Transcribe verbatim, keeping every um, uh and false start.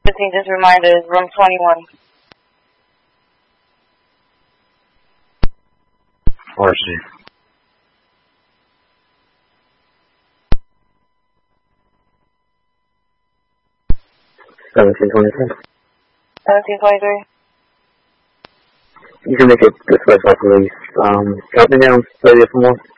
Just a reminder, is room twenty-one. Varsity. seventeen twenty-three. seventeen twenty-three. You can make it this way, I believe. Um, drop me down, thirty for more.